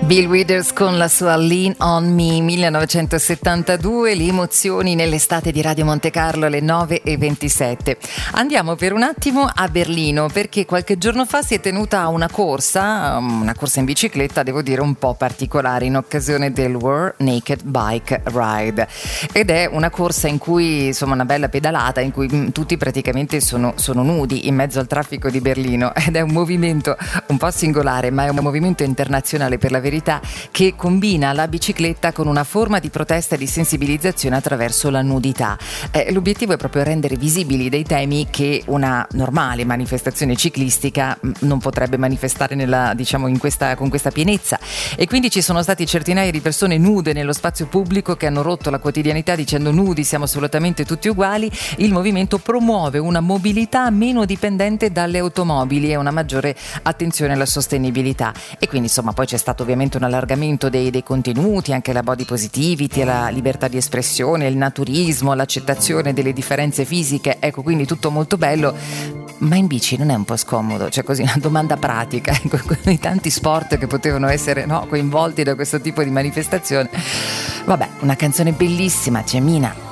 Bill Withers con la sua Lean on Me 1972, le emozioni nell'estate di Radio Monte Carlo alle 9:27. Andiamo per un attimo a Berlino, perché qualche giorno fa si è tenuta una corsa in bicicletta, devo dire un po' particolare, in occasione del World Naked Bike Ride, ed è una corsa in cui, insomma, una bella pedalata in cui tutti praticamente sono nudi in mezzo al traffico di Berlino, ed è un movimento un po' singolare, ma è un movimento internazionale per la verità, che combina la bicicletta con una forma di protesta e di sensibilizzazione attraverso la nudità. L'obiettivo è proprio rendere visibili dei temi che una normale manifestazione ciclistica non potrebbe manifestare con questa pienezza, e quindi ci sono stati centinaia di persone nude nello spazio pubblico che hanno rotto la quotidianità dicendo: nudi siamo assolutamente tutti uguali. Il movimento promuove una mobilità meno dipendente dalle automobili e una maggiore attenzione alla sostenibilità, e quindi insomma poi c'è stato ovviamente un allargamento dei contenuti, anche la body positivity, la libertà di espressione, il naturismo, l'accettazione delle differenze fisiche. Ecco, quindi tutto molto bello, ma in bici non è un po' scomodo? Cioè, così, una domanda pratica, ecco, con i tanti sport che potevano essere coinvolti da questo tipo di manifestazione. Vabbè, una canzone bellissima, Gemina.